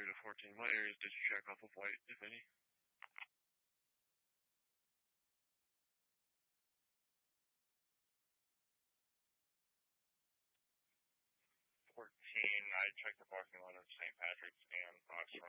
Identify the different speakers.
Speaker 1: to 14. What areas did you check off of white, if any?
Speaker 2: 14, I checked the parking lot of St. Patrick's and Fox